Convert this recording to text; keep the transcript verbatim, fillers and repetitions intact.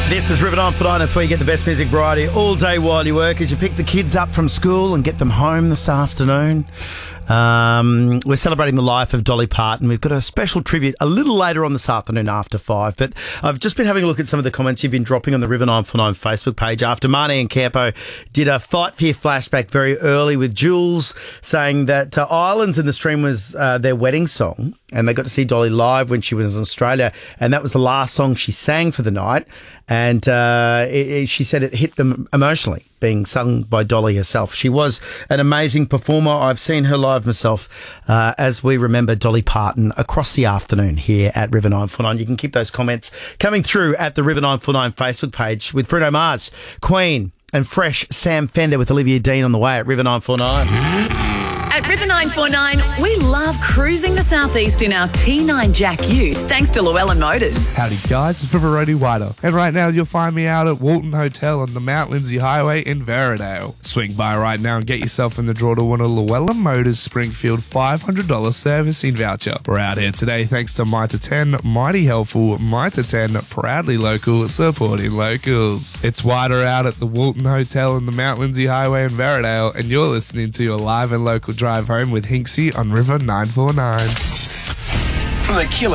This is River nine four nine. That's where you get the best music variety all day while you work, as you pick the kids up from school and get them home this afternoon. Um, we're celebrating the life of Dolly Parton. We've got a special tribute a little later on this afternoon after five. But I've just been having a look at some of the comments you've been dropping on the River nine four nine Facebook page after Marnie and Campo did a Fight for Your flashback very early with Jules saying that uh, Islands in the Stream was uh, their wedding song, and they got to see Dolly live when she was in Australia, and that was the last song she sang for the night. And uh, it, it, she said it hit them emotionally, being sung by Dolly herself. She was an amazing performer. I've seen her live myself uh, as we remember Dolly Parton across the afternoon here at River nine four nine. You can keep those comments coming through at the River nine four nine Facebook page with Bruno Mars, Queen and fresh Sam Fender with Olivia Dean on the way at River nine four nine. At River nine four nine, we love cruising the southeast in our T nine Jack Ute, thanks to Llewellyn Motors. Howdy guys, it's River Roadie Wider, and right now you'll find me out at Walton Hotel on the Mount Lindsay Highway in Veradale. Swing by right now and get yourself in the draw to win a Llewellyn Motors Springfield five hundred dollars servicing voucher. We're out here today thanks to Mitre ten, Mighty Helpful, Mitre ten, proudly local, supporting locals. It's Wider out at the Walton Hotel on the Mount Lindsay Highway in Veradale, and you're listening to your live and local drive home with Hinksy on River nine four nine. From the Killer